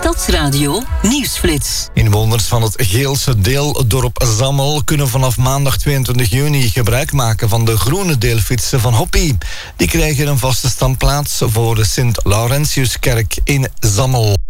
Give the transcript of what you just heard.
Stadsradio Nieuwsflits. Inwoners van het Geelse deeldorp Zammel kunnen vanaf maandag 22 juni gebruik maken van de groene deelfietsen van Hoppie. Die krijgen een vaste standplaats voor de Sint-Laurentiuskerk in Zammel.